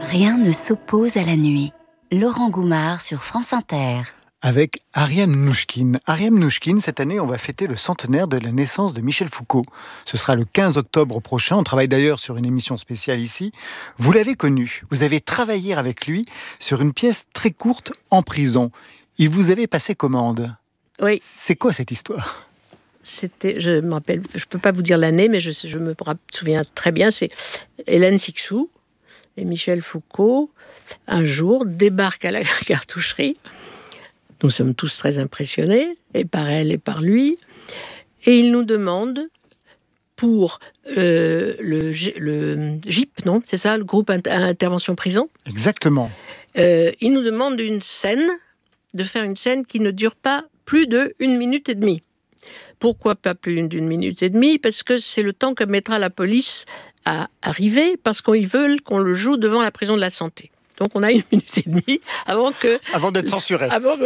Rien ne s'oppose à la nuit. Laurent Goumard sur France Inter. Avec Ariane Mnouchkine. Ariane Mnouchkine, cette année, on va fêter le centenaire de la naissance de Michel Foucault. Ce sera le 15 octobre prochain. On travaille d'ailleurs sur une émission spéciale ici. Vous l'avez connu. Vous avez travaillé avec lui sur une pièce très courte en prison. Il vous avait passé commande. Oui. C'est quoi cette histoire ? Je me rappelle, je peux pas vous dire l'année, mais je me souviens très bien. C'est Hélène Sixou et Michel Foucault, un jour, débarquent à la cartoucherie. Nous sommes tous très impressionnés, et par elle et par lui. Et ils nous demandent, pour le GIP, non ? C'est ça, le groupe Intervention Prison ? Exactement. Ils nous demandent de faire une scène qui ne dure pas plus de 1 minute et demie. Pourquoi pas plus d'une minute et demie ? Parce que c'est le temps que mettra la police à arriver, parce qu'ils veulent qu'on le joue devant la prison de la Santé. Donc on a 1 minute et demie avant d'être censuré. Avant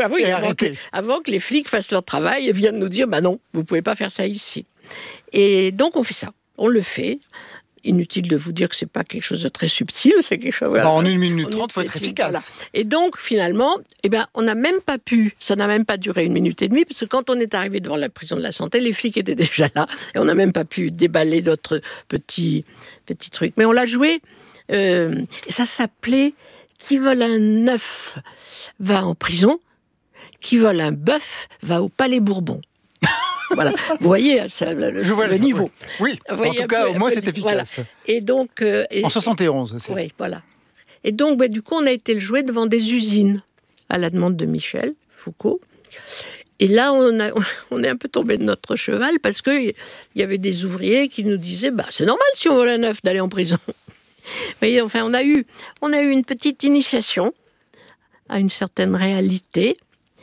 que les flics fassent leur travail et viennent nous dire « non, vous ne pouvez pas faire ça ici ». Et donc on fait ça, on le fait. Inutile de vous dire que c'est pas quelque chose de très subtil, c'est quelque chose... Voilà, en 1 minute 30, il faut être efficace. Voilà. Et donc, finalement, on n'a même pas pu, ça n'a même pas duré 1 minute et demie, parce que quand on est arrivé devant la prison de la Santé, les flics étaient déjà là, et on n'a même pas pu déballer notre petit truc. Mais on l'a joué, et ça s'appelait « Qui vole un œuf va en prison, qui vole un bœuf va au Palais Bourbon ». Voilà, vous voyez le niveau. Oui, en tout cas, au moins c'est efficace. Voilà. Et donc, en 71, c'est. Oui, voilà. Et donc, du coup, on a été le jouer devant des usines, à la demande de Michel Foucault. Et là, on est un peu tombé de notre cheval, parce qu'il y avait des ouvriers qui nous disaient « c'est normal si on vole un œuf d'aller en prison ». Vous voyez, enfin, on a eu une petite initiation à une certaine réalité.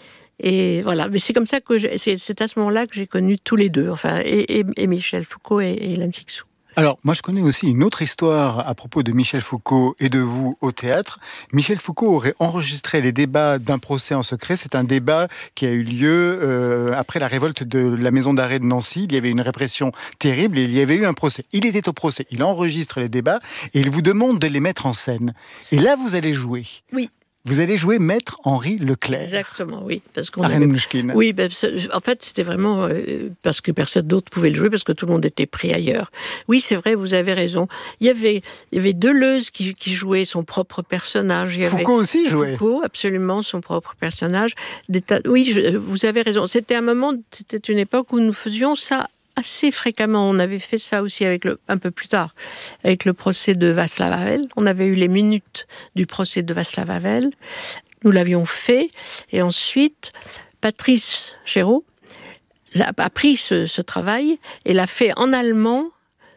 Et voilà, mais c'est comme ça que c'est à ce moment-là que j'ai connu tous les deux, enfin, et Michel Foucault et Hélène Sixou. Alors, moi, je connais aussi une autre histoire à propos de Michel Foucault et de vous au théâtre. Michel Foucault aurait enregistré les débats d'un procès en secret. C'est un débat qui a eu lieu après la révolte de la maison d'arrêt de Nancy. Il y avait une répression terrible et il y avait eu un procès. Il était au procès, il enregistre les débats et il vous demande de les mettre en scène. Et là, vous allez jouer. Oui. Vous allez jouer Maître Henri Leclerc. Exactement, oui. Ariane Mnouchkine. Oui, en fait, c'était vraiment parce que personne d'autre pouvait le jouer, parce que tout le monde était pris ailleurs. Oui, c'est vrai, vous avez raison. Il y avait Deleuze qui jouait son propre personnage. Foucault aussi jouait. Foucault, absolument, son propre personnage. Oui, vous avez raison. C'était une époque où nous faisions ça assez fréquemment. On avait fait ça aussi un peu plus tard, avec le procès de Václav Havel. On avait eu les minutes du procès de Václav Havel. Nous l'avions fait. Et ensuite, Patrice Chéreau a pris ce travail et l'a fait en allemand,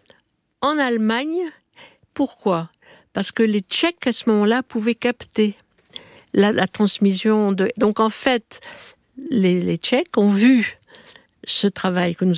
en Allemagne. Pourquoi ? Parce que les Tchèques, à ce moment-là, pouvaient capter la transmission de... Donc, en fait, les Tchèques ont vu ce travail que nous